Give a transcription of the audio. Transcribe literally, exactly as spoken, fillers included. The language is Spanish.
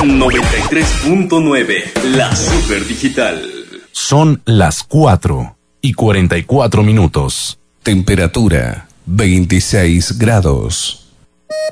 noventa y tres punto nueve, la Super Digital. Son las cuatro y cuarenta y cuatro minutos. Temperatura veintiséis grados.